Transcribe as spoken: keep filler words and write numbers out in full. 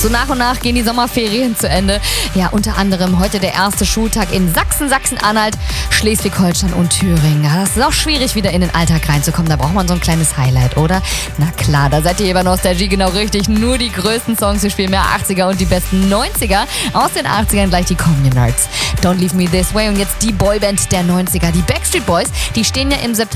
So nach und nach gehen die Sommerferien zu Ende. Ja, unter anderem heute der erste Schultag in Sachsen, Sachsen-Anhalt, Schleswig-Holstein und Thüringen. Ja, das ist auch schwierig, wieder in den Alltag reinzukommen. Da braucht man so ein kleines Highlight, oder? Na klar, da seid ihr bei Nostalgie genau richtig. Nur die größten Songs, wir spielen mehr achtziger und die besten neunziger. Aus den achtzigern gleich die Communards. Don't Leave Me This Way und jetzt die Boyband der neunziger. Die Backstreet Boys, die stehen ja im September